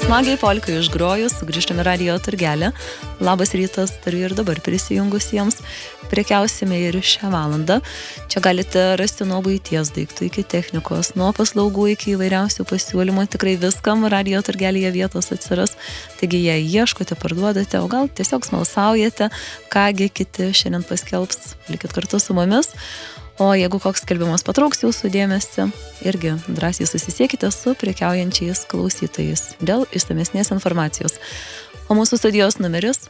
smagiai polkai išgrojus, sugrįžtame radijo turgelę. Labas rytas, turiu ir dabar prisijungusiems. Prekiausime ir šią valandą. Čia galite rasti nuo buities daiktų iki technikos, nuo paslaugų iki įvairiausių pasiūlymų. Tikrai viskam radijo turgelėje vietos atsiras. Taigi, jei ieškote, parduodate, o gal tiesiog smalsaujate, kągi kiti šiandien paskelbs, likit kartu su mumis. O jeigu koks skelbimas patrauks jūsų dėmesį, irgi drąsiai susisiekite su prekiaujančiais klausytojais dėl išsamesnės informacijos. O mūsų studijos numeris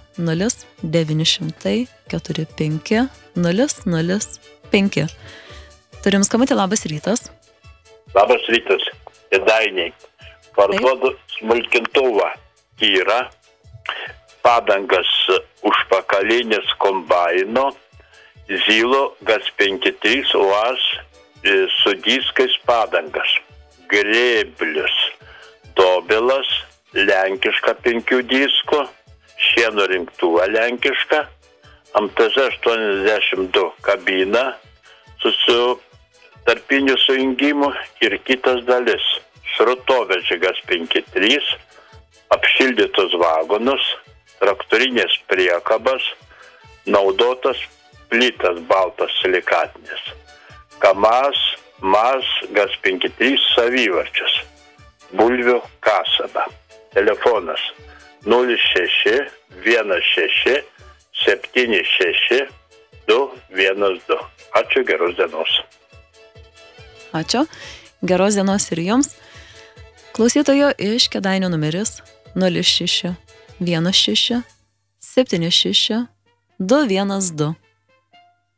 0945 Turim skambutį, labas rytas. Labas rytas, Kėdainiai. Parduodu smulkintuvą Kyrą, padangas užpakalinės kombaino, Zylo GAZ 53 UAZ su diskais padangas, grėblius, dobelas, lenkiška 5 diskų, šieno rinktuvą lenkiška, MTZ 82 kabina su tarpiniu sujungimu ir kitas dalis, srutovežė GAZ 53, apšildytus vagonus, traktorinės priekabas, naudotas plytas baltas silikatinis, KAMAZ, MAZ, GAZ 53 savivarčius, bulvių kasaba. Telefonas 06 16 76 212. Ačiū, geros dienos. Ačiū, geros dienos ir jums. Klausytojo iš Kėdainių numeris 06 16 76 212.